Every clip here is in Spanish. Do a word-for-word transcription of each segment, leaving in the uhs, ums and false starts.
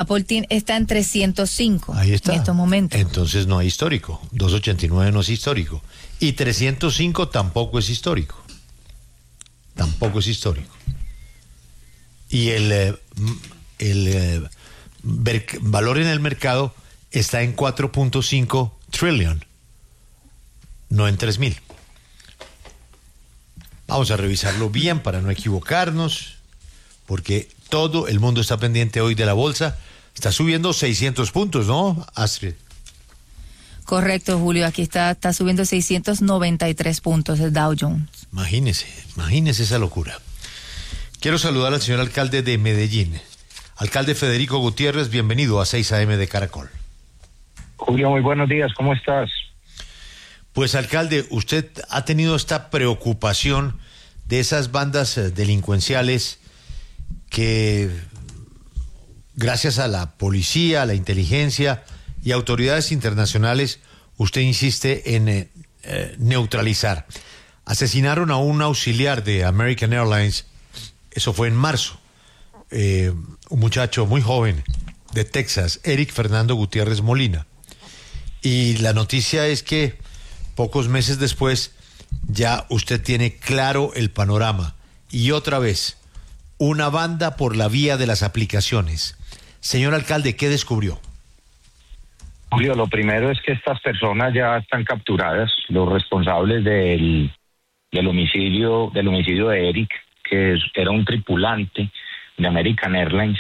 Apple Team está en trescientos cinco. Ahí está. En estos momentos. Entonces no hay histórico. doscientos ochenta y nueve no es histórico. Y trescientos cinco tampoco es histórico. Tampoco es histórico. Y el, eh, el eh, ver, valor en el mercado está en cuatro punto cinco trillion, no en tres mil. Vamos a revisarlo bien para no equivocarnos, porque todo el mundo está pendiente hoy de la bolsa. Está subiendo seiscientos puntos, ¿no, Astrid? Correcto, Julio. Aquí está, está subiendo seiscientos noventa y tres puntos el Dow Jones. Imagínese, imagínese esa locura. Quiero saludar al señor alcalde de Medellín. Alcalde Federico Gutiérrez, bienvenido a seis A M de Caracol. Julio, muy buenos días, ¿cómo estás? Pues, alcalde, usted ha tenido esta preocupación de esas bandas delincuenciales que, gracias a la policía, a la inteligencia y autoridades internacionales, usted insiste en eh, eh, neutralizar. Asesinaron a un auxiliar de American Airlines, eso fue en marzo, eh, un muchacho muy joven de Texas, Eric Fernando Gutiérrez Molina. Y la noticia es que pocos meses después ya usted tiene claro el panorama. Y otra vez, una banda por la vía de las aplicaciones. Señor alcalde, ¿qué descubrió? Julio, lo primero es que estas personas ya están capturadas, los responsables del, del homicidio del homicidio de Eric, que es, era un tripulante de American Airlines.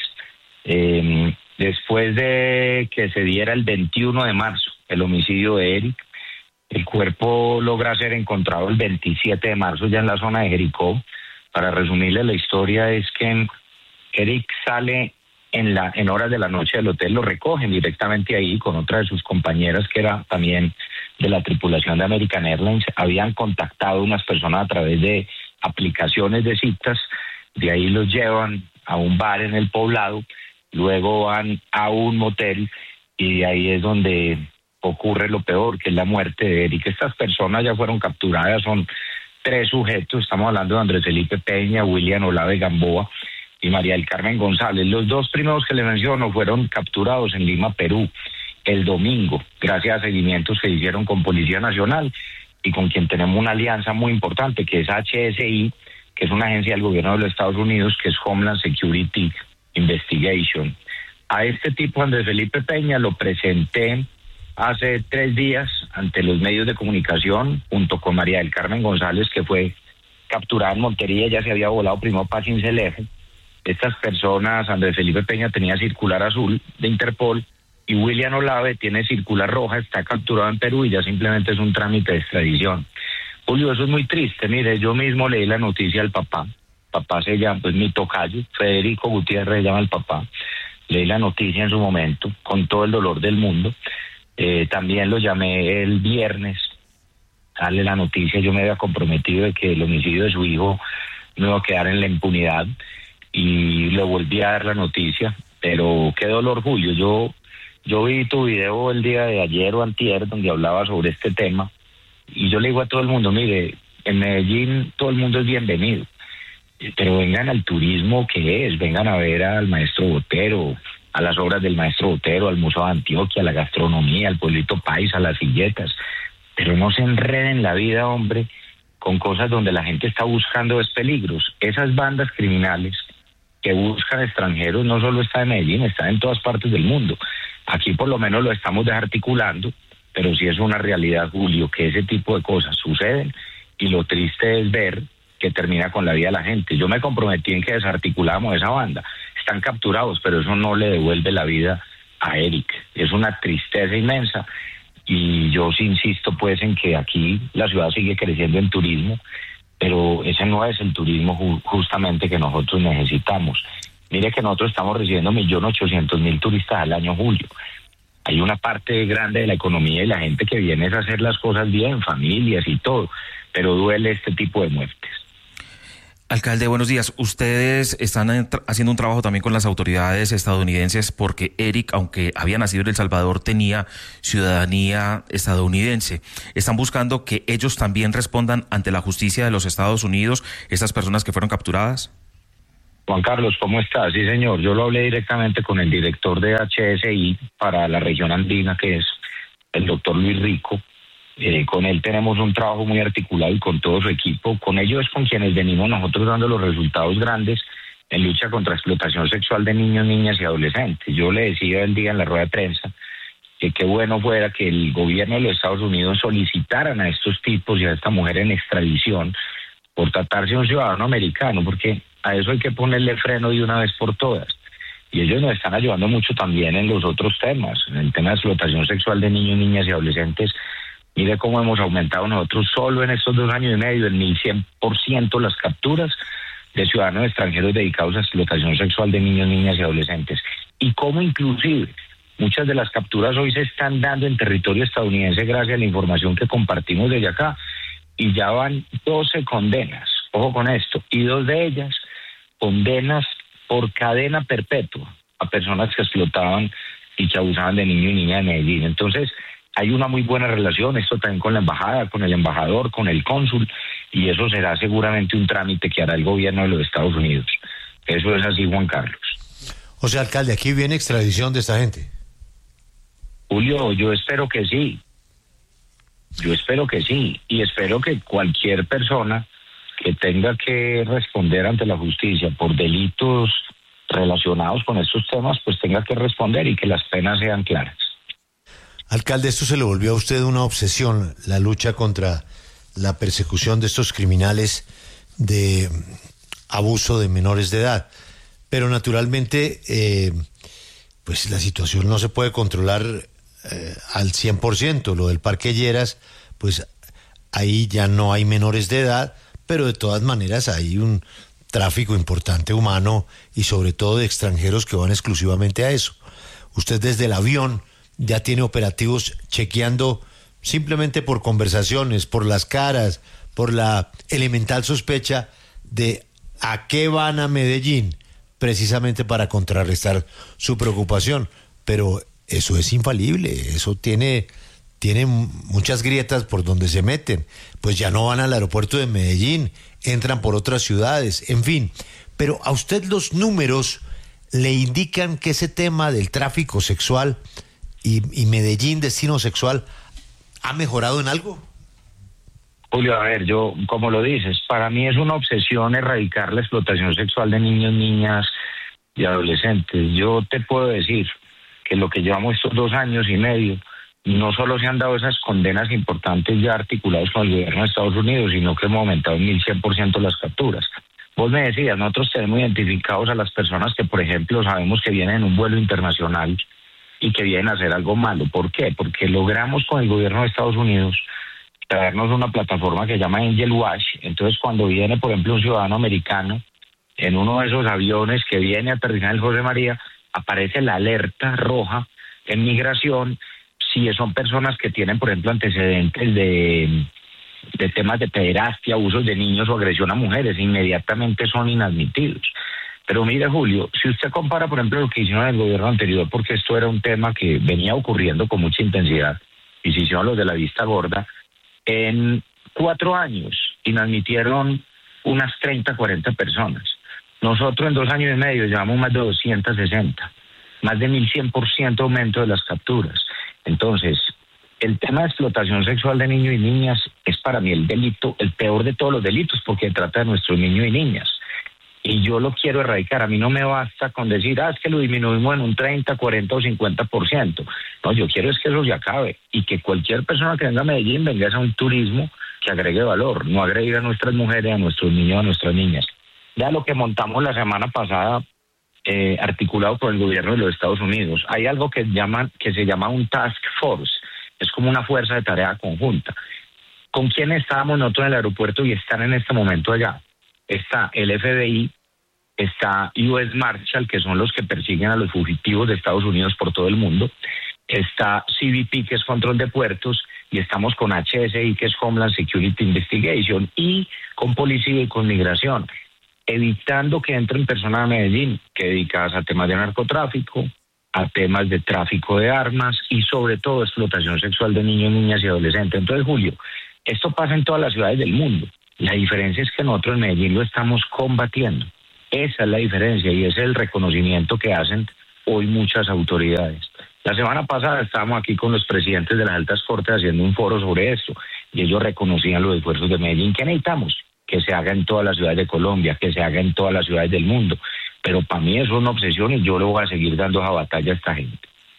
Eh, después de que se diera el veintiuno de marzo el homicidio de Eric, el cuerpo logra ser encontrado el veintisiete de marzo ya en la zona de Jericó. Para resumirle la historia, es que Eric sale en la en horas de la noche del hotel, lo recogen directamente ahí con otra de sus compañeras que era también de la tripulación de American Airlines. Habían contactado unas personas a través de aplicaciones de citas, de ahí los llevan a un bar en el poblado, luego van a un motel y ahí es donde ocurre lo peor, que es la muerte de Eric. Estas personas ya fueron capturadas, son tres sujetos, estamos hablando de Andrés Felipe Peña, William Olave Gamboa y María del Carmen González. Los dos primeros que le menciono fueron capturados en Lima, Perú, el domingo, gracias a seguimientos que hicieron con Policía Nacional y con quien tenemos una alianza muy importante, que es H S I, que es una agencia del gobierno de los Estados Unidos, que es Homeland Security Investigation. A este tipo, Andrés Felipe Peña, lo presenté hace tres días ante los medios de comunicación, junto con María del Carmen González, que fue capturada en Montería. Ella se había volado primero para Cincelejo. Estas personas, Andrés Felipe Peña tenía circular azul de Interpol y William Olave tiene circular roja, está capturado en Perú y ya simplemente es un trámite de extradición. Julio, eso es muy triste. Mire, yo mismo leí la noticia al papá. Papá se llama, pues mi tocayo, Federico Gutiérrez se llama el papá. Leí la noticia en su momento, con todo el dolor del mundo. Eh, también lo llamé el viernes, darle la noticia. Yo me había comprometido de que el homicidio de su hijo no iba a quedar en la impunidad y le volví a dar la noticia, pero qué dolor, Julio. Yo, yo vi tu video el día de ayer o antier donde hablaba sobre este tema y yo le digo a todo el mundo, mire, en Medellín todo el mundo es bienvenido, pero vengan al turismo que es, vengan a ver al maestro Botero, a las obras del maestro Botero, al Museo de Antioquia, a la gastronomía, al pueblito paisa, a las silletas, pero no se enreden la vida, hombre, con cosas donde la gente está buscando es peligros. Esas bandas criminales que buscan extranjeros no solo está en Medellín, está en todas partes del mundo. Aquí por lo menos lo estamos desarticulando, pero sí es una realidad, Julio, que ese tipo de cosas suceden y lo triste es ver que termina con la vida de la gente. Yo me comprometí en que desarticuláramos esa banda. Están capturados, pero eso no le devuelve la vida a Eric. Es una tristeza inmensa y yo sí insisto pues en que aquí la ciudad sigue creciendo en turismo, pero ese no es el turismo ju- justamente que nosotros necesitamos. Mire que nosotros estamos recibiendo un millón ochocientos mil turistas al año, Julio. Hay una parte grande de la economía y la gente que viene es a hacer las cosas bien, familias y todo, pero duele este tipo de muertes. Alcalde, buenos días. Ustedes están tra- haciendo un trabajo también con las autoridades estadounidenses porque Eric, aunque había nacido en El Salvador, tenía ciudadanía estadounidense. ¿Están buscando que ellos también respondan ante la justicia de los Estados Unidos, estas personas que fueron capturadas? Juan Carlos, ¿cómo estás? Sí, señor, yo lo hablé directamente con el director de H S I para la región andina, que es el doctor Luis Rico. Eh, con él tenemos un trabajo muy articulado y con todo su equipo. Con ellos es con quienes venimos nosotros dando los resultados grandes en lucha contra explotación sexual de niños, niñas y adolescentes. Yo le decía el día en la rueda de prensa que qué bueno fuera que el gobierno de los Estados Unidos solicitaran a estos tipos y a esta mujer en extradición por tratarse de un ciudadano americano, porque a eso hay que ponerle freno de una vez por todas. Y ellos nos están ayudando mucho también en los otros temas, en el tema de explotación sexual de niños, niñas y adolescentes. Mire cómo hemos aumentado nosotros solo en estos dos años y medio en mil cien por ciento las capturas de ciudadanos extranjeros dedicados a explotación sexual de niños, niñas y adolescentes. Y cómo inclusive muchas de las capturas hoy se están dando en territorio estadounidense gracias a la información que compartimos desde acá. Y ya van doce condenas, ojo con esto, y dos de ellas condenas por cadena perpetua a personas que explotaban y que abusaban de niños y niñas de Medellín. Entonces, hay una muy buena relación, esto también con la embajada, con el embajador, con el cónsul, y eso será seguramente un trámite que hará el gobierno de los Estados Unidos. Eso es así, Juan Carlos. O sea, alcalde, aquí viene extradición de esta gente. Julio, yo espero que sí. Yo espero que sí, y espero que cualquier persona que tenga que responder ante la justicia por delitos relacionados con estos temas, pues tenga que responder y que las penas sean claras. Alcalde, esto se le volvió a usted una obsesión, la lucha contra la persecución de estos criminales de abuso de menores de edad. Pero naturalmente, eh, pues la situación no se puede controlar eh, al cien por ciento. Lo del Parque Lleras, pues ahí ya no hay menores de edad, pero de todas maneras hay un tráfico importante humano y sobre todo de extranjeros que van exclusivamente a eso. Usted desde el avión ya tiene operativos chequeando simplemente por conversaciones, por las caras, por la elemental sospecha de a qué van a Medellín, precisamente para contrarrestar su preocupación. Pero eso es infalible, eso tiene, tiene muchas grietas por donde se meten. Pues ya no van al aeropuerto de Medellín, entran por otras ciudades, en fin. Pero a usted los números le indican que ese tema del tráfico sexual y, y Medellín, destino sexual, ¿ha mejorado en algo? Julio, a ver, yo, como lo dices, para mí es una obsesión erradicar la explotación sexual de niños, niñas y adolescentes. Yo te puedo decir que lo que llevamos estos dos años y medio, no solo se han dado esas condenas importantes ya articuladas con el gobierno de Estados Unidos, sino que hemos aumentado en mil cien por ciento las capturas. Vos me decías, nosotros tenemos identificados a las personas que, por ejemplo, sabemos que vienen en un vuelo internacional y que vienen a hacer algo malo. ¿Por qué? Porque logramos con el gobierno de Estados Unidos traernos una plataforma que se llama Angel Watch. Entonces, cuando viene, por ejemplo, un ciudadano americano en uno de esos aviones que viene a aterrizar en el José María, aparece la alerta roja en migración si son personas que tienen, por ejemplo, antecedentes de, de temas de pederastia, abusos de niños o agresión a mujeres. Inmediatamente son inadmitidos. Pero mire, Julio, si usted compara, por ejemplo, lo que hicieron en el gobierno anterior, porque esto era un tema que venía ocurriendo con mucha intensidad, y se hicieron los de la vista gorda, en cuatro años inadmitieron unas treinta, cuarenta personas. Nosotros en dos años y medio llevamos más de doscientas sesenta, más de mil cien por ciento aumento de las capturas. Entonces, el tema de explotación sexual de niños y niñas es para mí el delito, el peor de todos los delitos, porque trata de nuestros niños y niñas. Y yo lo quiero erradicar. A mí no me basta con decir, ah, es que lo disminuimos en un treinta, cuarenta o cincuenta por ciento. No, yo quiero es que eso se acabe y que cualquier persona que venga a Medellín venga a un turismo que agregue valor, no agregue a nuestras mujeres, a nuestros niños, a nuestras niñas. Ya lo que montamos la semana pasada, eh, articulado por el gobierno de los Estados Unidos. Hay algo que, llaman, que se llama un task force, es como una fuerza de tarea conjunta. ¿Con quién estábamos nosotros en el aeropuerto y están en este momento allá? Está el F B I, está U S Marshal, que son los que persiguen a los fugitivos de Estados Unidos por todo el mundo, está C B P, que es control de puertos, y estamos con H S I, que es Homeland Security Investigation, y con policía y con migración, evitando que entren personas a Medellín que dedicadas a temas de narcotráfico, a temas de tráfico de armas y sobre todo explotación sexual de niños, niñas y adolescentes. Entonces, Julio, esto pasa en todas las ciudades del mundo. La diferencia es que nosotros en Medellín lo estamos combatiendo. Esa es la diferencia y ese es el reconocimiento que hacen hoy muchas autoridades. La semana pasada estábamos aquí con los presidentes de las altas cortes haciendo un foro sobre esto y ellos reconocían los esfuerzos de Medellín. ¿Qué necesitamos? Que se haga en todas las ciudades de Colombia, que se haga en todas las ciudades del mundo. Pero para mí eso es una obsesión y yo le voy a seguir dando esa batalla a esta gente.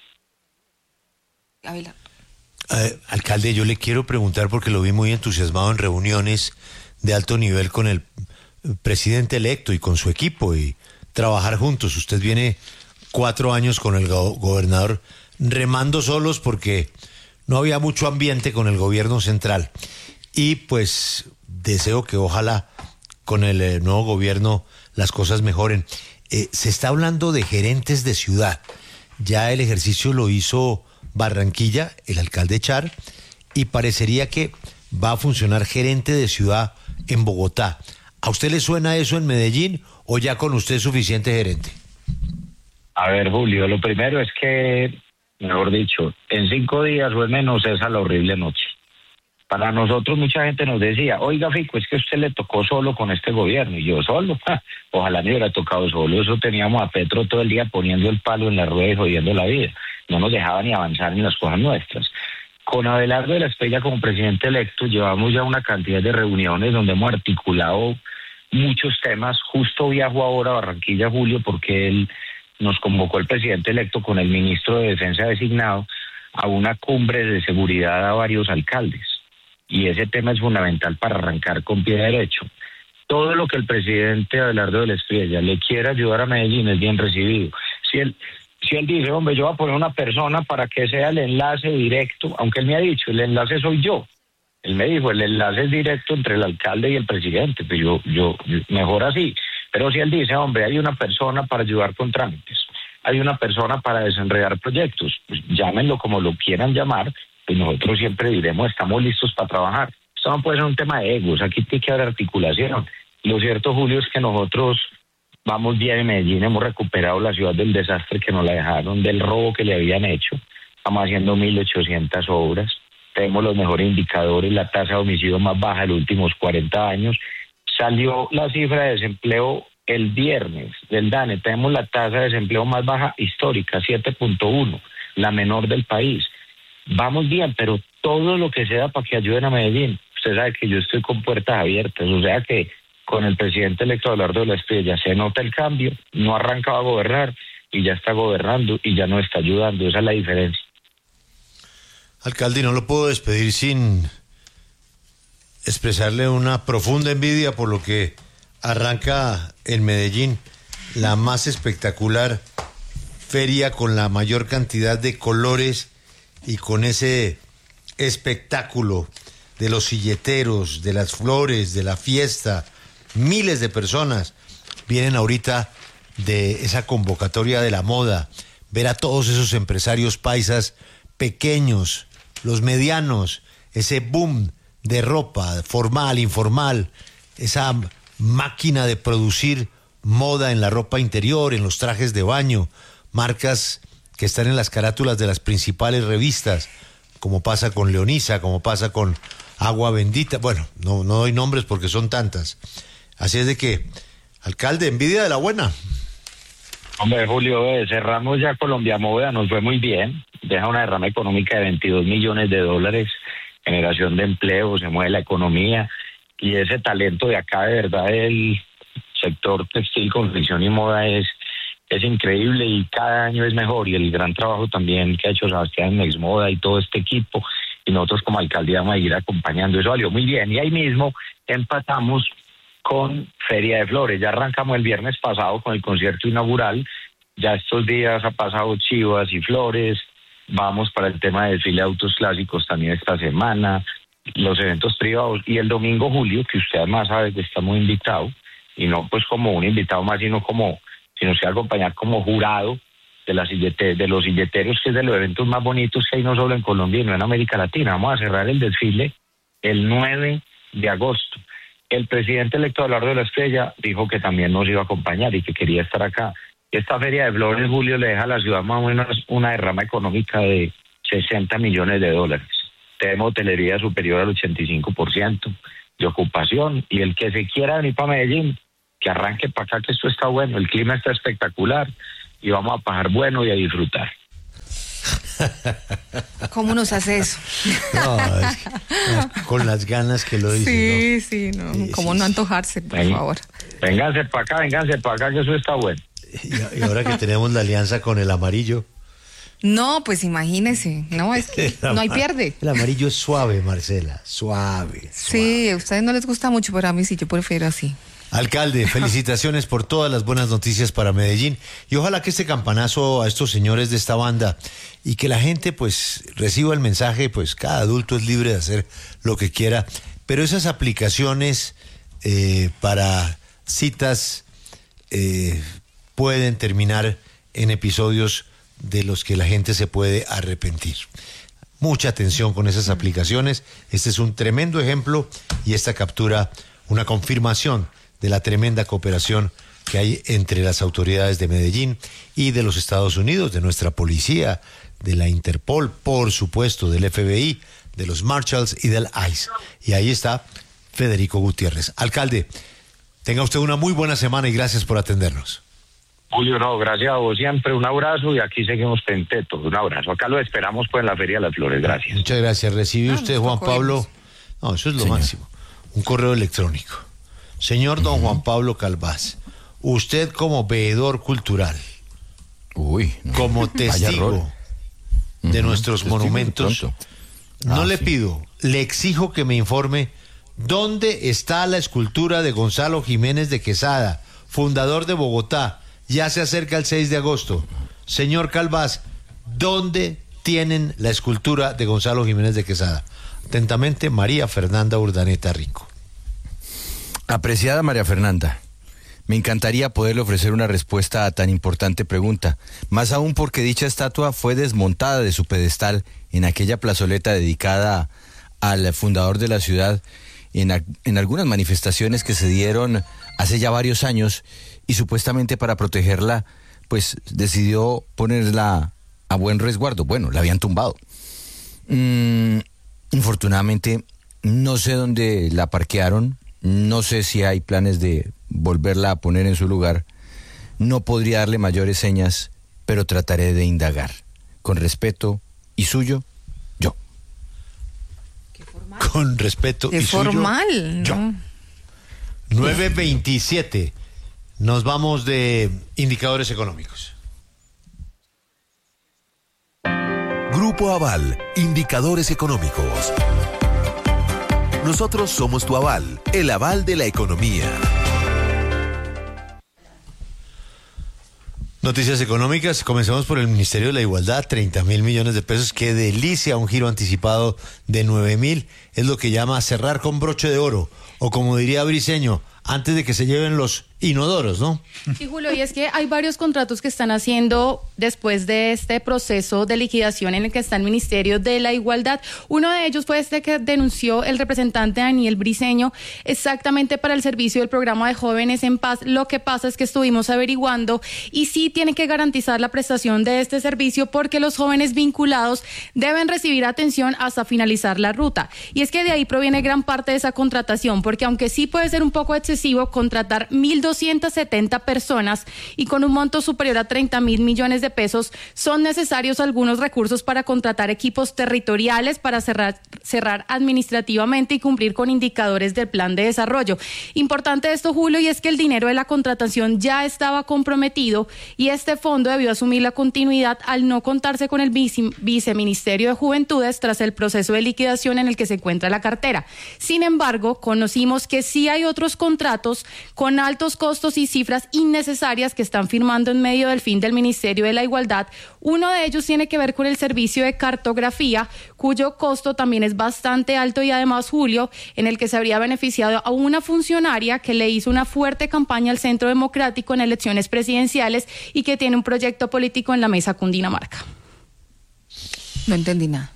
Ávila. Eh, alcalde, yo le quiero preguntar porque lo vi muy entusiasmado en reuniones de alto nivel con el presidente electo y con su equipo y trabajar juntos. Usted viene cuatro años con el go- gobernador remando solos porque no había mucho ambiente con el gobierno central. Y pues deseo que ojalá con el eh, nuevo gobierno las cosas mejoren. Eh, se está hablando de gerentes de ciudad. Ya el ejercicio lo hizo Barranquilla, el alcalde Char, y parecería que va a funcionar gerente de ciudad en Bogotá. ¿A usted le suena eso en Medellín o ya con usted es suficiente gerente? A ver, Julio, lo primero es que, mejor dicho, en cinco días o en menos esa la horrible noche. Para nosotros mucha gente nos decía, oiga, Fico, es que a usted le tocó solo con este gobierno. Y yo, ¿solo? Ja, ojalá me hubiera tocado solo. Eso teníamos a Petro todo el día poniendo el palo en la rueda y jodiendo la vida. No nos dejaba ni avanzar en las cosas nuestras. Con Abelardo de la Espriella como presidente electo llevamos ya una cantidad de reuniones donde hemos articulado muchos temas. Justo viajo ahora a Barranquilla, Julio, porque él nos convocó el presidente electo con el ministro de Defensa designado a una cumbre de seguridad a varios alcaldes. Y ese tema es fundamental para arrancar con pie derecho. Todo lo que el presidente Abelardo de la Espriella le quiera ayudar a Medellín es bien recibido. Si él, si él dice, hombre, yo voy a poner una persona para que sea el enlace directo, aunque él me ha dicho, el enlace soy yo. Él me dijo, el enlace es directo entre el alcalde y el presidente, pues yo, yo, mejor así. Pero si él dice, hombre, hay una persona para ayudar con trámites, hay una persona para desenredar proyectos, pues llámenlo como lo quieran llamar, pues nosotros siempre diremos, estamos listos para trabajar. Esto no puede ser un tema de egos, aquí tiene que haber articulación. Lo cierto, Julio, es que nosotros vamos bien en Medellín, hemos recuperado la ciudad del desastre que nos la dejaron, del robo que le habían hecho, estamos haciendo mil ochocientas obras, tenemos los mejores indicadores, la tasa de homicidio más baja de los últimos cuarenta años, salió la cifra de desempleo el viernes del DANE, tenemos la tasa de desempleo más baja histórica, siete punto uno, la menor del país. Vamos bien, pero todo lo que sea para que ayuden a Medellín. Usted sabe que yo estoy con puertas abiertas, o sea que con el presidente electo Abelardo de la Espriella se nota el cambio, no arrancaba a gobernar y ya está gobernando y ya no está ayudando, esa es la diferencia. Alcalde, no lo puedo despedir sin expresarle una profunda envidia por lo que arranca en Medellín, la más espectacular feria con la mayor cantidad de colores y con ese espectáculo de los silleteros, de las flores, de la fiesta. Miles de personas vienen ahorita de esa convocatoria de la moda, ver a todos esos empresarios paisas pequeños, los medianos, ese boom de ropa formal, informal, esa máquina de producir moda en la ropa interior, en los trajes de baño, marcas que están en las carátulas de las principales revistas, como pasa con Leonisa, como pasa con Agua Bendita. Bueno, no, no doy nombres porque son tantas. Así es de que, alcalde, envidia de la buena. Hombre, Julio, eh, cerramos ya Colombia Moda, nos fue muy bien, deja una derrama económica de veintidós millones de dólares, generación de empleo, se mueve la economía, y ese talento de acá, de verdad, el sector textil, confección y moda es, es increíble y cada año es mejor, y el gran trabajo también que ha hecho Sebastián en Exmoda y todo este equipo, y nosotros como alcaldía vamos a ir acompañando, eso salió muy bien, y ahí mismo empatamos con Feria de Flores. Ya arrancamos el viernes pasado con el concierto inaugural, ya estos días ha pasado Chivas y Flores, vamos para el tema de desfile de autos clásicos también esta semana, los eventos privados, y el domingo, Julio, que usted además sabe que está muy invitado, y no pues como un invitado más, sino como, sino se va a acompañar como jurado de, la sillete, de los silleteros, que es de los eventos más bonitos que hay no solo en Colombia, sino en América Latina. Vamos a cerrar el desfile el nueve de agosto. El presidente electo Abelardo de la Espriella dijo que también nos iba a acompañar y que quería estar acá. Esta Feria de Flores, Julio, le deja a la ciudad más o menos una derrama económica de sesenta millones de dólares. Tenemos hotelería superior al ochenta y cinco por ciento de ocupación, y el que se quiera venir para Medellín, que arranque para acá, que esto está bueno, el clima está espectacular y vamos a pasar bueno y a disfrutar. ¿Cómo nos hace eso? No, es que, con las ganas que lo dice. Sí, ¿no? sí, no. Sí, ¿Cómo sí, no sí. antojarse, por Ven, favor? Vénganse para acá, vénganse para acá, que eso está bueno. Y, y ahora que tenemos la alianza con el amarillo. No, pues imagínese, no, es que no hay pierde. El amarillo es suave, Marcela, suave, suave. Sí, a ustedes no les gusta mucho, pero a mí sí, yo prefiero así. Alcalde, felicitaciones por todas las buenas noticias para Medellín y ojalá que este campanazo a estos señores de esta banda y que la gente pues reciba el mensaje, pues cada adulto es libre de hacer lo que quiera, pero esas aplicaciones eh, para citas eh, pueden terminar en episodios de los que la gente se puede arrepentir. Mucha atención con esas aplicaciones, este es un tremendo ejemplo y esta captura una confirmación de la tremenda cooperación que hay entre las autoridades de Medellín y de los Estados Unidos, de nuestra policía, de la Interpol, por supuesto, del F B I, de los Marshalls y del ICE. Y ahí está Federico Gutiérrez. Alcalde, tenga usted una muy buena semana y gracias por atendernos. Julio, no, gracias a vos siempre, un abrazo y aquí seguimos pentetos, un abrazo. Acá lo esperamos pues en la Feria de las Flores, gracias. Muchas gracias. ¿Recibió Ah, usted, nos Juan tocó Pablo? irnos. No, eso es lo Señor. máximo. Un correo electrónico. Señor don Juan Pablo Calvás, usted como veedor cultural, Uy, no. como Vaya testigo error. de Ujú, nuestros testigo de monumentos, pronto. no Ah, le sí. pido, le exijo que me informe dónde está la escultura de Gonzalo Jiménez de Quesada, fundador de Bogotá. Ya se acerca el seis de agosto. Señor Calvás, ¿dónde tienen la escultura de Gonzalo Jiménez de Quesada? Atentamente, María Fernanda Urdaneta Rico. Apreciada María Fernanda, me encantaría poderle ofrecer una respuesta a tan importante pregunta, más aún porque dicha estatua fue desmontada de su pedestal en aquella plazoleta dedicada al fundador de la ciudad en, a- en algunas manifestaciones que se dieron hace ya varios años y supuestamente para protegerla, pues decidió ponerla a buen resguardo. Bueno, la habían tumbado. Mm, infortunadamente, no sé dónde la parquearon, no sé si hay planes de volverla a poner en su lugar. No podría darle mayores señas, pero trataré de indagar. Con respeto y suyo, yo. Con respeto Qué y suyo, formal, yo. ¿no? nueve veintisiete. Nos vamos de indicadores económicos. Grupo Aval, indicadores económicos. Nosotros somos tu aval, el aval de la economía. Noticias económicas, comencemos por el Ministerio de la Igualdad, treinta mil millones de pesos, qué delicia, un giro anticipado de nueve mil, es lo que llama cerrar con broche de oro, o como diría Briceño, antes de que se lleven los inodoros, ¿no? Sí, Julio, y es que hay varios contratos que están haciendo después de este proceso de liquidación en el que está el Ministerio de la Igualdad. Uno de ellos fue este que denunció el representante Daniel Briceño, exactamente para el servicio del programa de Jóvenes en Paz. Lo que pasa es que estuvimos averiguando y sí tienen que garantizar la prestación de este servicio porque los jóvenes vinculados deben recibir atención hasta finalizar la ruta. Y es que de ahí proviene gran parte de esa contratación, porque aunque sí puede ser un poco excesivo contratar mil doscientas setenta personas y con un monto superior a treinta mil millones de pesos, son necesarios algunos recursos para contratar equipos territoriales para cerrar, cerrar administrativamente y cumplir con indicadores del plan de desarrollo. Importante esto, Julio, y es que el dinero de la contratación ya estaba comprometido y este fondo debió asumir la continuidad al no contarse con el vice, Viceministerio de Juventudes tras el proceso de liquidación en el que se encuentra la cartera. Sin embargo, conocimos que sí hay otros contratos con altos costos y cifras innecesarias que están firmando en medio del fin del Ministerio de la Igualdad. Uno de ellos tiene que ver con el servicio de cartografía, cuyo costo también es bastante alto y además, Julio, en el que se habría beneficiado a una funcionaria que le hizo una fuerte campaña al Centro Democrático en elecciones presidenciales y que tiene un proyecto político en la mesa Cundinamarca. No entendí nada.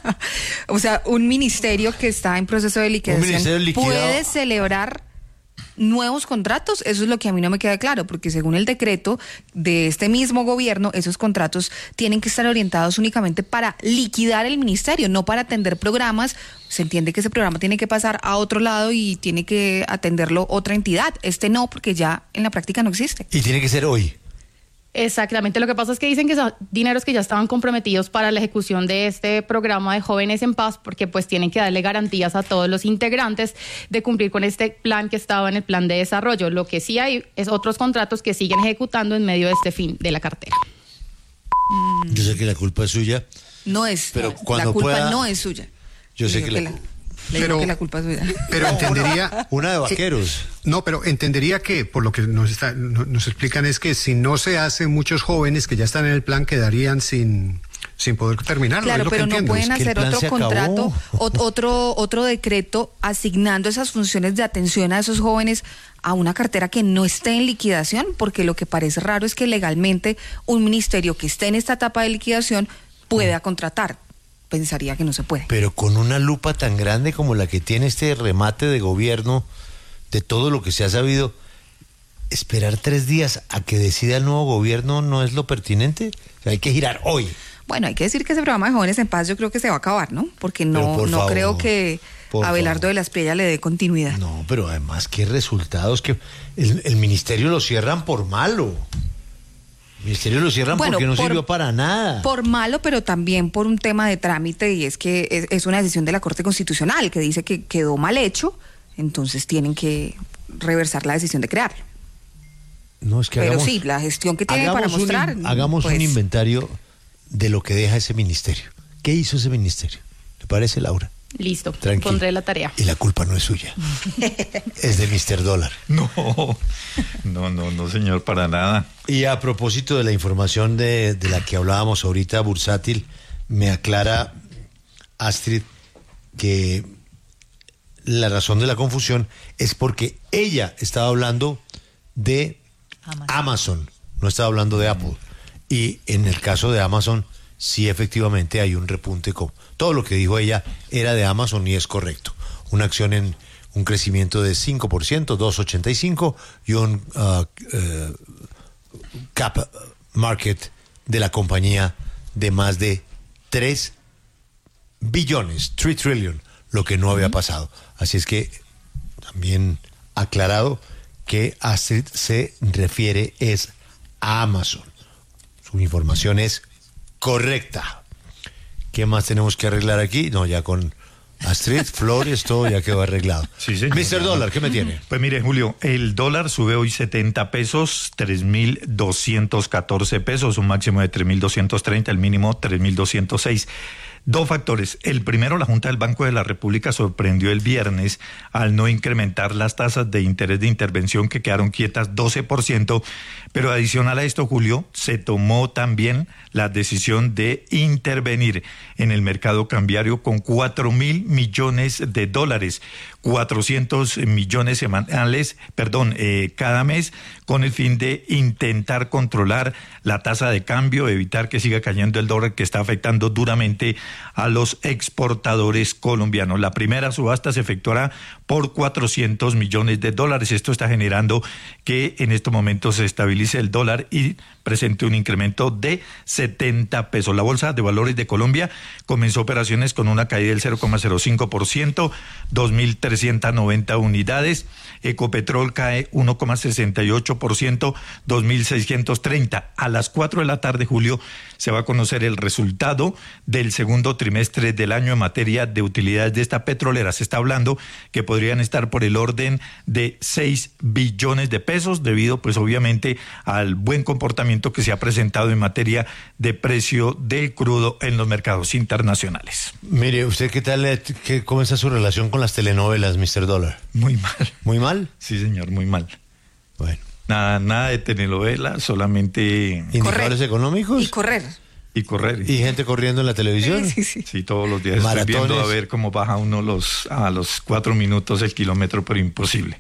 O sea, un ministerio que está en proceso de liquidación ministerio liquidado. puede celebrar nuevos contratos, eso es lo que a mí no me queda claro, porque según el decreto de este mismo gobierno, esos contratos tienen que estar orientados únicamente para liquidar el ministerio, no para atender programas. Se entiende que ese programa tiene que pasar a otro lado y tiene que atenderlo otra entidad. Este no, porque ya en la práctica no existe. Y tiene que ser hoy. Exactamente, lo que pasa es que dicen que son dineros que ya estaban comprometidos para la ejecución de este programa de Jóvenes en Paz, porque pues tienen que darle garantías a todos los integrantes de cumplir con este plan que estaba en el plan de desarrollo. Lo que sí hay es otros contratos que siguen ejecutando en medio de este fin de la cartera. Yo sé que la culpa es suya. No es, pero cuando la culpa pueda, no es suya. Yo sé que, que la, la Le pero, digo que la culpa es suya. Pero entendería... Una de vaqueros. Eh, no, pero entendería que, por lo que nos, está, nos explican, es que si no se hace, muchos jóvenes que ya están en el plan quedarían sin, sin poder terminarlo. Claro, es lo pero que no entiendo. pueden Es que hacer otro contrato, otro, otro decreto asignando esas funciones de atención a esos jóvenes a una cartera que no esté en liquidación, porque lo que parece raro es que legalmente un ministerio que esté en esta etapa de liquidación pueda contratar. Pensaría que no se puede. Pero con una lupa tan grande como la que tiene este remate de gobierno, de todo lo que se ha sabido, esperar tres días a que decida el nuevo gobierno no es lo pertinente. O sea, hay que girar hoy. Bueno, hay que decir que ese programa de Jóvenes en Paz yo creo que se va a acabar, ¿no? Porque no, por no favor, creo que Abelardo favor. de la Espriella le dé continuidad. No, pero además, ¿qué resultados? Que el, el ministerio lo cierran por malo. El ministerio lo cierran bueno, porque no por, sirvió para nada. Por malo, pero también por un tema de trámite, y es que es, es una decisión de la Corte Constitucional que dice que quedó mal hecho, entonces tienen que reversar la decisión de crearlo. No, es que pero hagamos, sí, la gestión que tiene para mostrar... Un, hagamos pues, un inventario de lo que deja ese ministerio. ¿Qué hizo ese ministerio? ¿Le parece, Laura? Listo, Tranquilo. Pondré la tarea. Y la culpa no es suya. Es de mister Dólar. No, no, no, no, señor, para nada. Y a propósito de la información de, de la que hablábamos ahorita, bursátil, me aclara Astrid que la razón de la confusión es porque ella estaba hablando de Amazon, Amazon no estaba hablando de Apple. Y en el caso de Amazon, sí, efectivamente hay un repunte. Con todo lo que dijo ella era de Amazon y es correcto. Una acción en un crecimiento de cinco por ciento, dos ochenta y cinco, y un uh, uh, cap market de la compañía de más de tres billones, tres trillion, lo que no había pasado. Así es que también aclarado que Astrid se refiere es a Amazon. Su información es correcta. ¿Qué más tenemos que arreglar aquí? No, ya con Astrid, Flores, todo ya quedó arreglado. Sí, señor. mister Dólar, ¿qué me tiene? Pues mire, Julio, el dólar sube hoy setenta pesos, tres mil doscientos catorce pesos, un máximo de tres mil doscientos treinta, el mínimo tres mil doscientos seis. Dos factores. El primero, la Junta del Banco de la República sorprendió el viernes al no incrementar las tasas de interés de intervención, que quedaron quietas doce por ciento, pero adicional a esto, Julio, se tomó también la decisión de intervenir en el mercado cambiario con cuatro mil millones de dólares, cuatrocientos millones semanales, perdón, eh, cada mes, con el fin de intentar controlar la tasa de cambio, evitar que siga cayendo el dólar, que está afectando duramente a los exportadores colombianos. La primera subasta se efectuará por cuatrocientos millones de dólares. Esto está generando que en estos momentos se estabilice el dólar y presente un incremento de setenta pesos. La Bolsa de Valores de Colombia comenzó operaciones con una caída del cero coma cero cinco por ciento, dos mil trescientas noventa unidades. Ecopetrol cae uno coma sesenta y ocho por ciento, dos mil seiscientos treinta. A las cuatro de la tarde, Julio, se va a conocer el resultado del segundo trimestre del año en materia de utilidades de esta petrolera. Se está hablando que podrían estar por el orden de seis billones de pesos, debido pues obviamente al buen comportamiento que se ha presentado en materia de precio del crudo en los mercados internacionales. Mire, ¿usted qué tal, qué, cómo está su relación con las telenovelas, mister Dólar? Muy mal. ¿Muy mal? Sí, señor, muy mal. Bueno. Nada, nada de telenovela, solamente... ¿Indicadores económicos? Y correr. Y correr. ¿Y gente corriendo en la televisión? Sí, sí, sí. Sí, todos los días Maratones. Estoy viendo a ver cómo baja uno los a los cuatro minutos el kilómetro, pero imposible.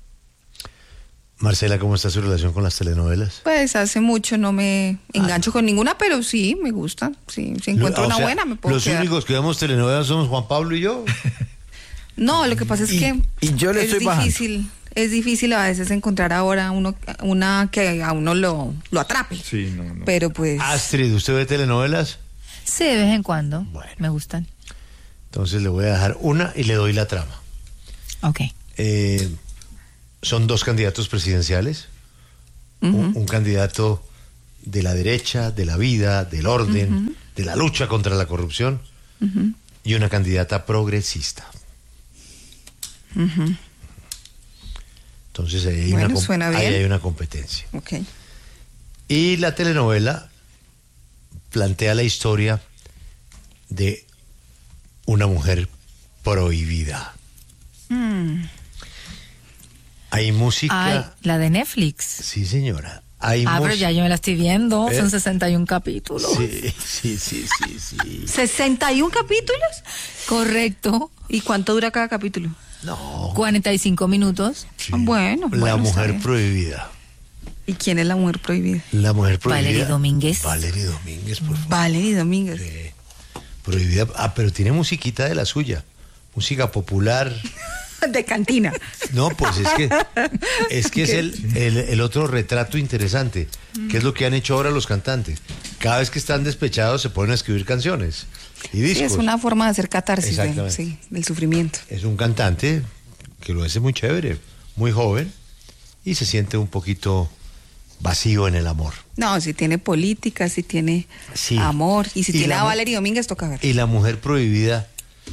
Marcela, ¿cómo está su relación con las telenovelas? Pues hace mucho no me engancho ah. con ninguna, pero sí, me gusta. Sí, si encuentro o una sea, buena, me puedo Los quedar. únicos que vemos telenovelas somos Juan Pablo y yo. No, lo que pasa es y, que y yo le es estoy difícil. es difícil a veces encontrar ahora uno, una que a uno lo, lo atrape. Sí, no, no. Pero pues... Astrid, ¿usted ve telenovelas? Sí, de vez en cuando. Bueno. Me gustan. Entonces le voy a dejar una y le doy la trama. Ok. Eh, son dos candidatos presidenciales. Uh-huh. un, un candidato de la derecha, de la vida, del orden, uh-huh. de la lucha contra la corrupción, uh-huh. y una candidata progresista. Uh-huh. Entonces ahí hay, bueno, una, suena bien. ahí hay una competencia. Okay. Y la telenovela plantea la historia de una mujer prohibida. Mm. Hay música... Ay, la de Netflix. Sí, señora. Hay ah, mus... pero ya yo me la estoy viendo. ¿Eh? Son sesenta y un capítulos. Sí, sí, sí, sí, sí. ¿sesenta y un capítulos? Correcto. ¿Y cuánto dura cada capítulo? No. cuarenta y cinco minutos. Sí. Bueno, La bueno, mujer prohibida. ¿Y quién es la mujer prohibida? La mujer prohibida. Valerie Domínguez. Valerie Domínguez, por favor. Valerie Domínguez. Eh, prohibida. Ah, pero tiene musiquita de la suya. Música popular. De cantina. No, pues es que es que es el, el, el otro retrato interesante, que es lo que han hecho ahora los cantantes. Cada vez que están despechados se ponen a escribir canciones y discos. Sí, es una forma de hacer catarsis del, sí, del sufrimiento. Es un cantante que lo hace muy chévere, muy joven, y se siente un poquito vacío en el amor. No, si tiene política, si tiene sí. amor, y si y tiene a Valerie Domínguez, toca ver. Y la mujer prohibida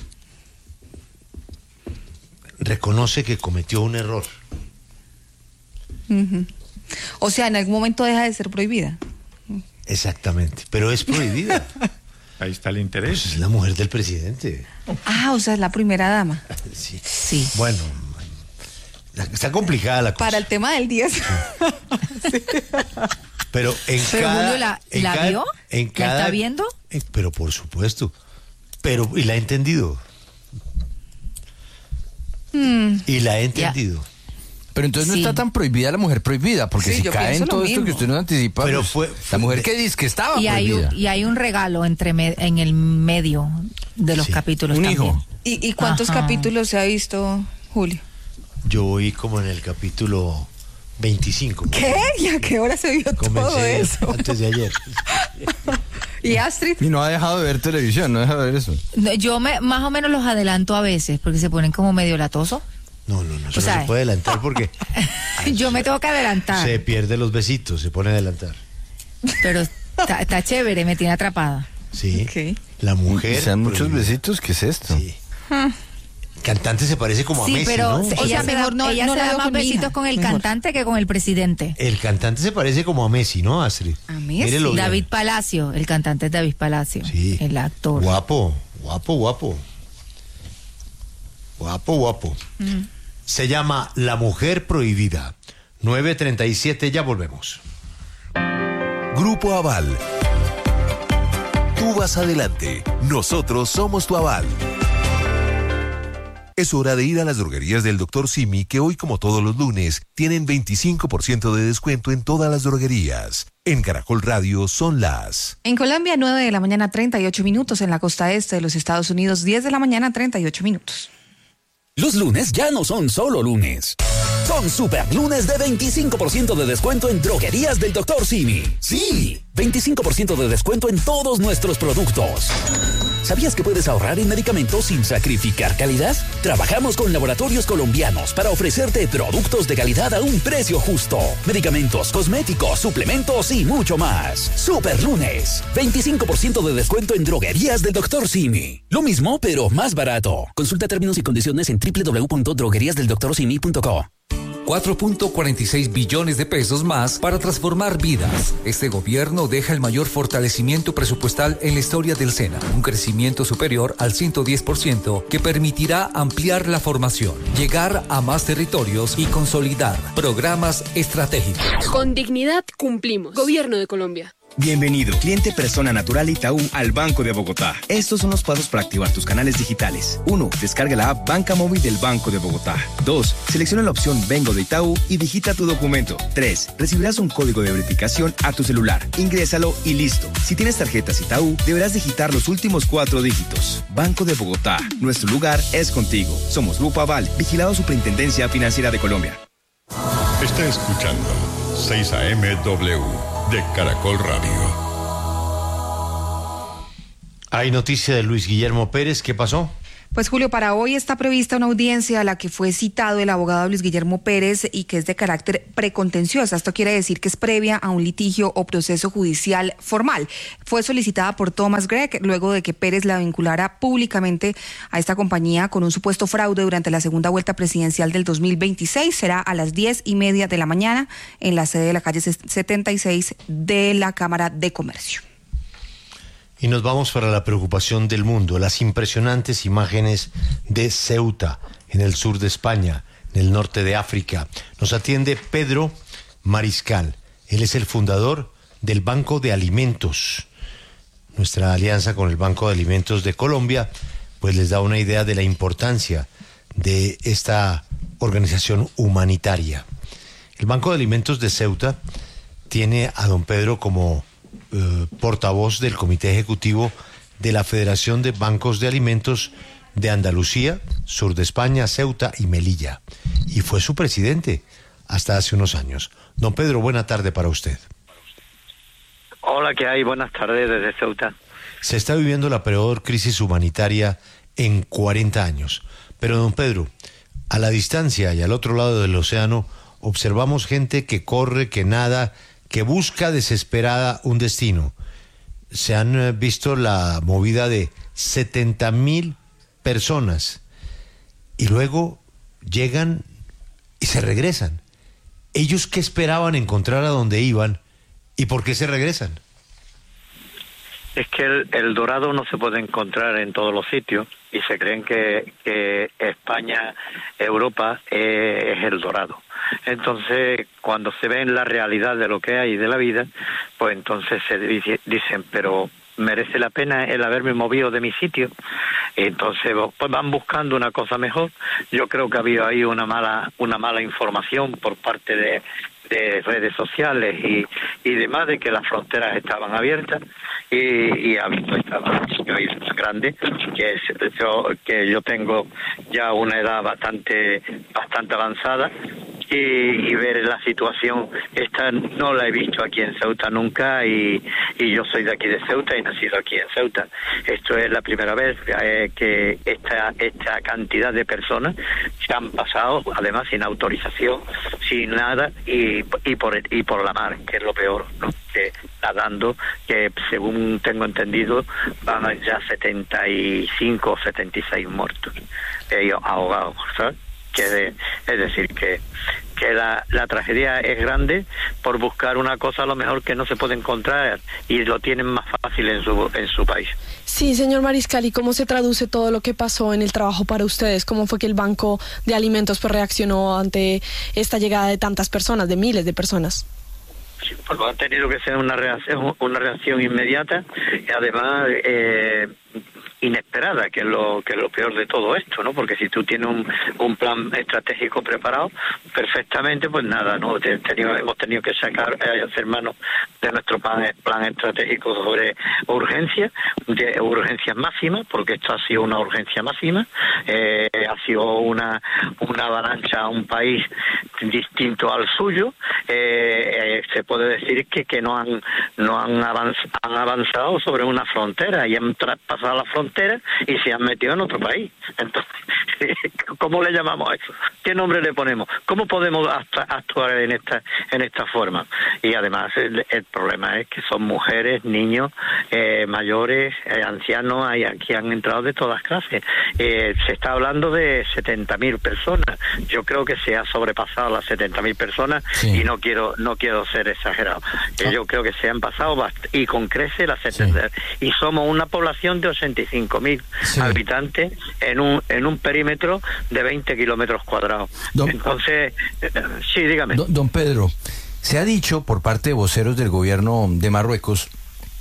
reconoce que cometió un error. Uh-huh. O sea, en algún momento deja de ser prohibida. Exactamente, pero es prohibida. Ahí está el interés. Pues es la mujer del presidente. Ah, o sea, es la primera dama. Sí. Sí. Bueno, está complicada la cosa. Para el tema del diez. Sí. Pero en pero cada... Julio, ¿la, en ¿la cada, vio? En cada, ¿La está viendo? En, pero por supuesto. Pero, y la he entendido. Mm. Y la he entendido. Ya. Pero entonces sí. no está tan prohibida la mujer prohibida, porque sí, si cae en todo esto que usted nos anticipa, pero pues, fue, fue la mujer de... que dice que estaba y prohibida. Hay un, y hay un regalo entre me, en el medio de los sí. capítulos un también. hijo. ¿Y, y cuántos Ajá. capítulos se ha visto, Julio? Yo voy como en el capítulo veinticinco. ¿Qué? ¿Y a qué hora se vio Comencé todo eso? Antes de ayer. ¿Y Astrid? Y no ha dejado de ver televisión, no ha dejado de ver eso. Yo me, más o menos los adelanto a veces, porque se ponen como medio latosos. No, no, no, eso o sea, no se puede adelantar porque... yo me tengo que adelantar. Se pierde los besitos, se pone a adelantar. Pero está, está chévere, me tiene atrapada. Sí, okay. La mujer... Sean muchos besitos, ¿qué es esto? Sí. Hmm. Cantante se parece como sí, a Messi, pero ¿no? ella, o sea, mejor no, ella no se da más besitos hija. Con el mejor. Cantante que con el presidente. El cantante se parece como a Messi, ¿no, Astrid? A Messi. David Palacio, el cantante es David Palacio, sí. El actor. Guapo, guapo, guapo. Guapo, guapo. Mm. Se llama La Mujer Prohibida. nueve treinta y siete, ya volvemos. Grupo Aval. Tú vas adelante. Nosotros somos tu aval. Es hora de ir a las droguerías del doctor Simi, que hoy, como todos los lunes, tienen veinticinco por ciento de descuento en todas las droguerías. En Caracol Radio son las... En Colombia, nueve de la mañana, treinta y ocho minutos. En la costa este de los Estados Unidos, diez de la mañana, treinta y ocho minutos. Los lunes ya no son solo lunes. Son super lunes de veinticinco por ciento de descuento en droguerías del doctor Simi. Sí, veinticinco por ciento de descuento en todos nuestros productos. ¿Sabías que puedes ahorrar en medicamentos sin sacrificar calidad? Trabajamos con laboratorios colombianos para ofrecerte productos de calidad a un precio justo. Medicamentos, cosméticos, suplementos y mucho más. Super lunes, veinticinco por ciento de descuento en droguerías del doctor Simi. Lo mismo, pero más barato. Consulta términos y condiciones en doble u doble u doble u punto droguerías del doctor simi punto co. cuatro punto cuarenta y seis billones de pesos más para transformar vidas. Este gobierno deja el mayor fortalecimiento presupuestal en la historia del SENA, un crecimiento superior al ciento diez por ciento que permitirá ampliar la formación, llegar a más territorios y consolidar programas estratégicos. Con dignidad cumplimos. Gobierno de Colombia. Bienvenido, cliente persona natural Itaú al Banco de Bogotá. Estos son los pasos para activar tus canales digitales. uno. Descarga la app Banca Móvil del Banco de Bogotá. dos. Selecciona la opción Vengo de Itaú y digita tu documento. tres. Recibirás un código de verificación a tu celular. Ingrésalo y listo. Si tienes tarjetas Itaú, deberás digitar los últimos cuatro dígitos. Banco de Bogotá. Nuestro lugar es contigo. Somos Grupo Aval, vigilado Superintendencia Financiera de Colombia. Está escuchando seis A M W de Caracol Radio. Hay noticia de Luis Guillermo Pérez. ¿Qué pasó? Pues Julio, para hoy está prevista una audiencia a la que fue citado el abogado Luis Guillermo Pérez y que es de carácter precontenciosa. Esto quiere decir que es previa a un litigio o proceso judicial formal. Fue solicitada por Thomas Gregg luego de que Pérez la vinculara públicamente a esta compañía con un supuesto fraude durante la segunda vuelta presidencial del dos mil veintiséis. Será a las diez y media de la mañana en la sede de la calle setenta y seis de la Cámara de Comercio. Y nos vamos para la preocupación del mundo, las impresionantes imágenes de Ceuta, en el sur de España, en el norte de África. Nos atiende Pedro Mariscal. Él es el fundador del Banco de Alimentos. Nuestra alianza con el Banco de Alimentos de Colombia, pues les da una idea de la importancia de esta organización humanitaria. El Banco de Alimentos de Ceuta tiene a don Pedro como Eh, portavoz del Comité Ejecutivo de la Federación de Bancos de Alimentos de Andalucía, sur de España, Ceuta y Melilla. Y fue su presidente hasta hace unos años. Don Pedro, buena tarde para usted. Hola, ¿qué hay? Buenas tardes desde Ceuta. Se está viviendo la peor crisis humanitaria en cuarenta años. Pero, don Pedro, a la distancia y al otro lado del océano, observamos gente que corre, que nada, que busca desesperada un destino. Se han visto la movida de setenta mil personas y luego llegan y se regresan. ¿Ellos qué esperaban encontrar a donde iban y por qué se regresan? Es que el, el dorado no se puede encontrar en todos los sitios y se creen que, que España, Europa eh, es el dorado. Entonces, cuando se ven la realidad de lo que hay de la vida, pues entonces se dice, dicen, pero merece la pena el haberme movido de mi sitio. Entonces, pues van buscando una cosa mejor. Yo creo que ha habido ahí una mala, una mala información por parte de, de redes sociales y, y demás, de que las fronteras estaban abiertas y, y ha visto esta grande, que es, yo, que yo tengo ya una edad bastante, bastante avanzada. Y, y ver la situación esta no la he visto aquí en Ceuta nunca y, y yo soy de aquí de Ceuta y nacido aquí en Ceuta. Esto es la primera vez eh, que esta esta cantidad de personas se han pasado, además sin autorización, sin nada y, y por y por la mar, que es lo peor, ¿no? Que nadando, que según tengo entendido van ya setenta y cinco o setenta y seis muertos, eh, ahogados, ¿sabes? Que de, es decir, que que la, la tragedia es grande por buscar una cosa a lo mejor que no se puede encontrar y lo tienen más fácil en su en su país. Sí, señor Mariscal, ¿y cómo se traduce todo lo que pasó en el trabajo para ustedes? ¿Cómo fue que el Banco de Alimentos pues reaccionó ante esta llegada de tantas personas, de miles de personas? Pues ha tenido que ser una reacción, una reacción inmediata y además eh, inesperada, que es lo que es lo peor de todo esto, ¿no? Porque si tú tienes un, un plan estratégico preparado perfectamente, pues nada, no tenido, hemos tenido que sacar eh, hacer mano de nuestro plan, plan estratégico sobre urgencia, de urgencias máximas, porque esto ha sido una urgencia máxima, eh, ha sido una una avalancha a un país distinto al suyo, eh, eh, se puede decir que que no han no han avanzado, han avanzado sobre una frontera y han traspasado la frontera y se han metido en otro país. Entonces, ¿cómo le llamamos a eso? ¿Qué nombre le ponemos? ¿Cómo podemos actuar en esta en esta forma? Y además el, el problema es que son mujeres, niños, eh, mayores, eh, ancianos, hay aquí han entrado de todas clases. Eh, se está hablando de setenta mil personas. Yo creo que se ha sobrepasado las setenta mil personas sí. y no quiero no quiero ser exagerado. Eh, yo creo que se han pasado bast- y con crece las setenta sí. y somos una población de ochenta y cinco mil sí. habitantes en un en un perímetro de veinte kilómetros cuadrados. Don, Entonces, eh, sí, dígame. Don, don Pedro, se ha dicho por parte de voceros del gobierno de Marruecos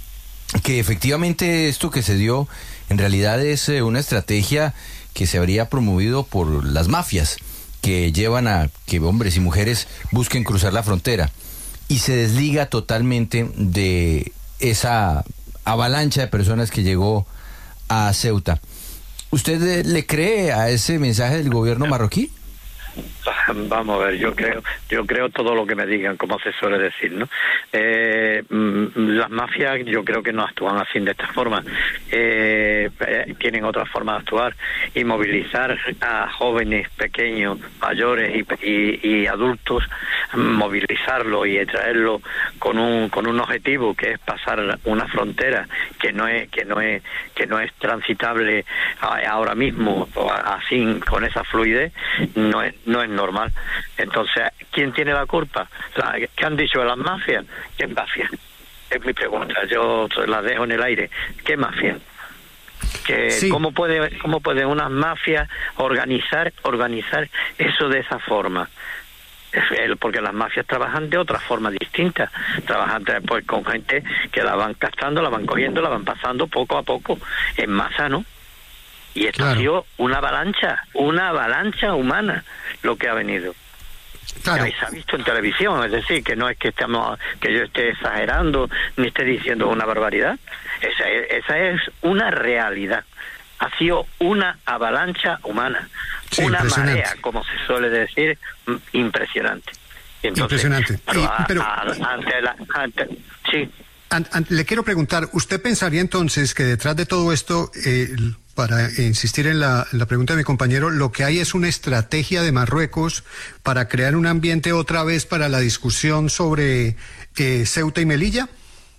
que efectivamente esto que se dio en realidad es eh, una estrategia que se habría promovido por las mafias que llevan a que hombres y mujeres busquen cruzar la frontera y se desliga totalmente de esa avalancha de personas que llegó a Ceuta. ¿Usted le cree a ese mensaje del gobierno marroquí? Vamos a ver, yo creo, yo creo todo lo que me digan, como se suele decir, ¿no? Eh, las mafias, yo creo que no actúan así de esta forma. Eh, eh, tienen otra forma de actuar y movilizar a jóvenes, pequeños, mayores y, y, y adultos, movilizarlo y traerlo con un con un objetivo que es pasar una frontera que no es que no es que no es transitable ahora mismo así con esa fluidez, no es no es normal. Entonces, ¿quién tiene la culpa? ¿Qué han dicho de las mafias? ¿Qué mafia? Es mi pregunta, yo la dejo en el aire. ¿Qué mafia? Que sí. ¿Cómo puede cómo puede una mafia organizar organizar eso de esa forma? Porque las mafias trabajan de otra forma distinta, trabajan pues con gente que la van captando, la van cogiendo, la van pasando poco a poco en masa, ¿no? Y esto claro. ha sido una avalancha, una avalancha humana lo que ha venido. Claro. Y se ha visto en televisión, es decir, que no es que estamos, que yo esté exagerando ni esté diciendo una barbaridad. Esa es, esa es una realidad. Ha sido una avalancha humana, sí, una marea, como se suele decir, impresionante. Entonces, impresionante. Pero, y, pero a, a, ante la, ante, sí. An, an, le quiero preguntar, ¿usted pensaría entonces que detrás de todo esto, eh, para insistir en la, en la pregunta de mi compañero, lo que hay es una estrategia de Marruecos para crear un ambiente otra vez para la discusión sobre eh, Ceuta y Melilla?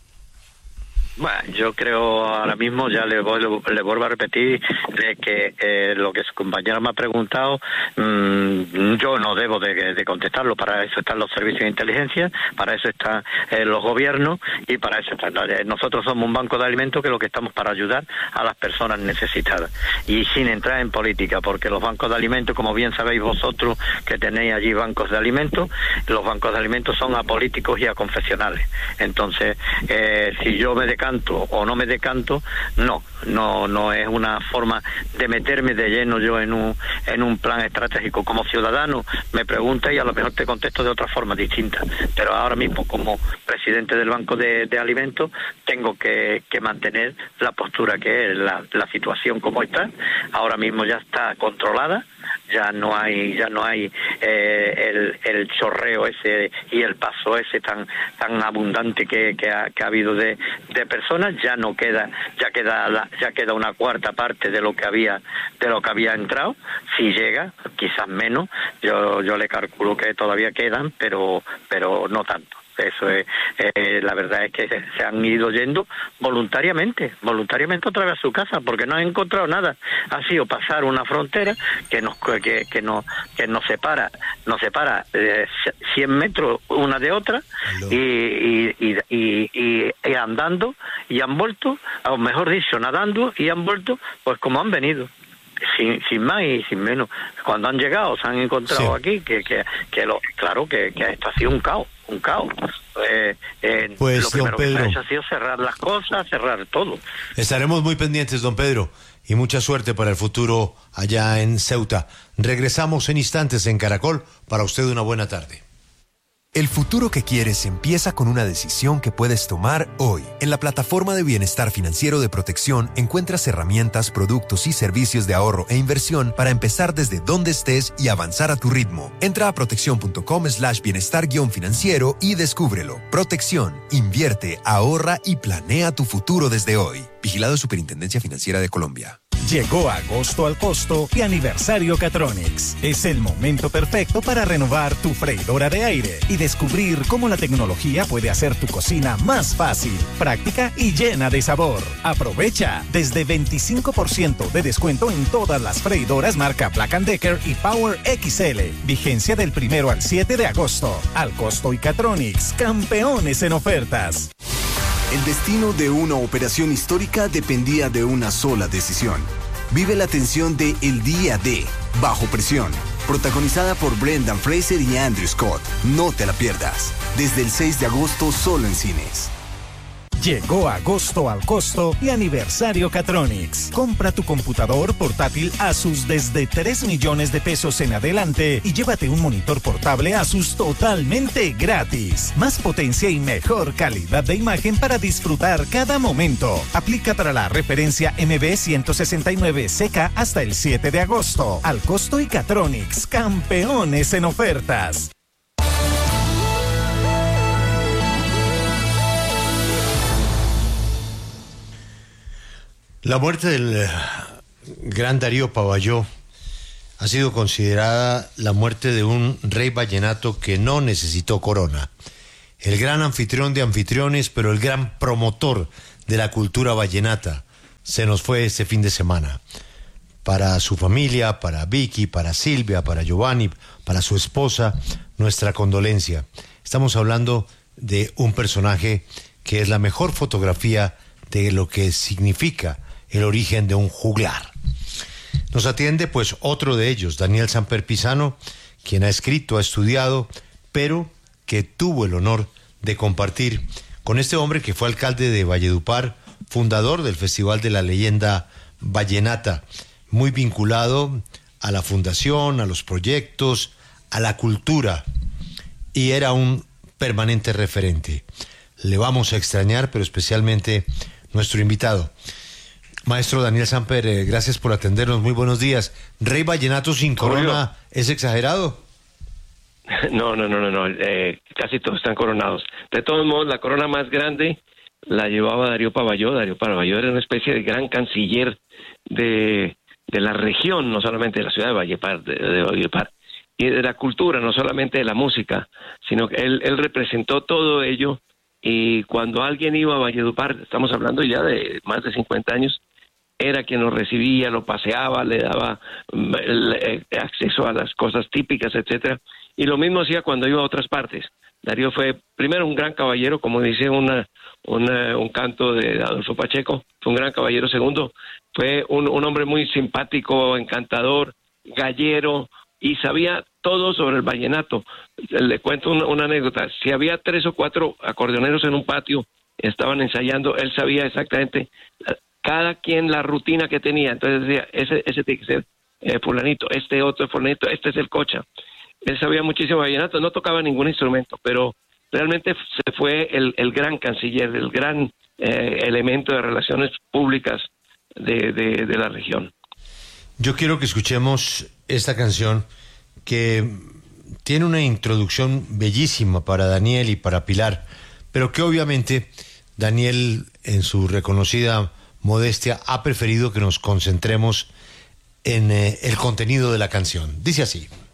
Bueno, yo creo ahora mismo, ya le, voy, le vuelvo a repetir, de que eh, lo que su compañero me ha preguntado, mmm, yo no debo de, de contestarlo. Para eso están los servicios de inteligencia, para eso están eh, los gobiernos y para eso están. Nosotros somos un banco de alimentos que lo que estamos para ayudar a las personas necesitadas y sin entrar en política, porque los bancos de alimentos, como bien sabéis vosotros que tenéis allí bancos de alimentos, los bancos de alimentos son apolíticos y aconfesionales. Entonces, eh, si yo me decanto o no me decanto, no, no, no es una forma de meterme de lleno yo en un, en un plan estratégico. Como ciudadano me pregunta y a lo mejor te contesto de otra forma distinta, pero ahora mismo como presidente del Banco de, de Alimentos tengo que, que mantener la postura que es, la, la situación como está, ahora mismo ya está controlada, ya no hay ya no hay eh, el, el chorreo ese y el paso ese tan tan abundante que, que, ha, que ha habido de, de personas, ya no queda ya queda la, ya queda una cuarta parte de lo que había de lo que había entrado, si llega quizás menos, yo yo le calculo que todavía quedan, pero pero no tanto. Eso es, eh, la verdad es que se, se han ido yendo voluntariamente, voluntariamente otra vez a su casa, porque no han encontrado nada. Ha sido pasar una frontera que nos que, que nos que nos separa, nos separa eh, cien metros una de otra y y, y, y, y, y andando y han vuelto, o mejor dicho, nadando y han vuelto, pues como han venido. Sin, sin más y sin menos. Cuando han llegado se han encontrado sí. aquí que, que, que lo, claro que, que esto ha sido un caos, un caos. Eh, eh, pues, lo primero don Pedro, que se ha hecho ha sido cerrar las cosas, cerrar todo. Estaremos muy pendientes, don Pedro, y mucha suerte para el futuro allá en Ceuta. Regresamos en instantes en Caracol. Para usted una buena tarde. El futuro que quieres empieza con una decisión que puedes tomar hoy. En la plataforma de bienestar financiero de Protección encuentras herramientas, productos y servicios de ahorro e inversión para empezar desde donde estés y avanzar a tu ritmo. Entra a protección.com slash bienestar guión financiero y descúbrelo. Protección, invierte, ahorra y planea tu futuro desde hoy. Vigilado Superintendencia Financiera de Colombia. Llegó agosto al costo y aniversario Catronics. Es el momento perfecto para renovar tu freidora de aire y descubrir cómo la tecnología puede hacer tu cocina más fácil, práctica y llena de sabor. Aprovecha desde veinticinco por ciento de descuento en todas las freidoras marca Black and Decker y Power X L. Vigencia del primero al siete de agosto. Al costo y Catronics, campeones en ofertas. El destino de una operación histórica dependía de una sola decisión. Vive la tensión de El Día de Bajo Presión, protagonizada por Brendan Fraser y Andrew Scott. No te la pierdas. Desde el seis de agosto solo en cines. Llegó agosto al costo y aniversario Catronics. Compra tu computador portátil Asus desde tres millones de pesos en adelante y llévate un monitor portable Asus totalmente gratis. Más potencia y mejor calidad de imagen para disfrutar cada momento. Aplica para la referencia M B ciento sesenta y nueve C K hasta el siete de agosto. Al costo y Catronics, campeones en ofertas. La muerte del gran Darío Pavalló ha sido considerada la muerte de un rey vallenato que no necesitó corona. El gran anfitrión de anfitriones, pero el gran promotor de la cultura vallenata, se nos fue este fin de semana. Para su familia, para Vicky, para Silvia, para Giovanni, para su esposa, nuestra condolencia. Estamos hablando de un personaje que es la mejor fotografía de lo que significa el origen de un juglar. Nos atiende pues otro de ellos, Daniel Samper Pisano, quien ha escrito, ha estudiado, pero que tuvo el honor de compartir con este hombre que fue alcalde de Valledupar, fundador del Festival de la Leyenda Vallenata, muy vinculado a la fundación, a los proyectos, a la cultura, y era un permanente referente. Le vamos a extrañar, pero especialmente nuestro invitado. Maestro Daniel Samper, eh, gracias por atendernos, muy buenos días. ¿Rey vallenato sin corona es exagerado? No, no, no, no, no. Eh, casi todos están coronados. De todos modos, la corona más grande la llevaba Darío Pavalló. Darío Pavalló era una especie de gran canciller de, de la región, no solamente de la ciudad de Valledupar, de, de Valledupar, y de la cultura, no solamente de la música, sino que él, él representó todo ello. Y cuando alguien iba a Valledupar, estamos hablando ya de más de cincuenta años, era quien lo recibía, lo paseaba, le daba le, acceso a las cosas típicas, etcétera. Y lo mismo hacía cuando iba a otras partes. Darío fue, primero, un gran caballero, como dice una, una, un canto de Adolfo Pacheco, fue un gran caballero. Segundo, fue un, un hombre muy simpático, encantador, gallero, y sabía todo sobre el vallenato. Le cuento una, una anécdota. Si había tres o cuatro acordeoneros en un patio, estaban ensayando, él sabía exactamente cada quien la rutina que tenía. Entonces decía, ese, ese tiene que ser eh, fulanito, este otro es fulanito, este es el cocha. Él sabía muchísimo vallenato, no tocaba ningún instrumento, pero realmente se fue el, el gran canciller, el gran eh, elemento de relaciones públicas de, de, de la región. Yo quiero que escuchemos esta canción que tiene una introducción bellísima para Daniel y para Pilar, pero que obviamente Daniel, en su reconocida modestia, ha preferido que nos concentremos en eh, el contenido de la canción. Dice así.